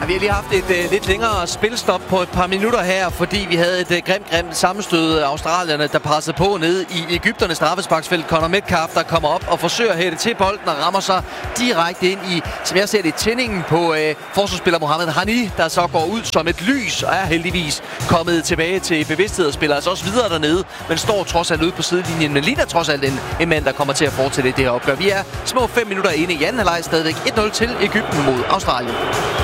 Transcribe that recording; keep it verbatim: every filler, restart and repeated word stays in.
Ja, vi har lige haft et uh, lidt længere spilstop på et par minutter her, fordi vi havde et uh, grimt, grimt sammenstød af australierne, der pressede på ned i Egypternes straffesparksfelt. Conor Metcalf, der kommer op og forsøger at hætte til bolden og rammer sig direkte ind i, som jeg ser det, tændingen på uh, forsvarsspiller Mohamed Hani, der så går ud som et lys og er heldigvis kommet tilbage til bevidsthed og spiller altså også videre dernede, men står trods alt ude på sidelinjen, men ligner trods alt en, en mand, der kommer til at fortsætte det her opgør. Vi er små fem minutter inde i anden halvleg, stadigvæk et nul til Egypten mod Australien.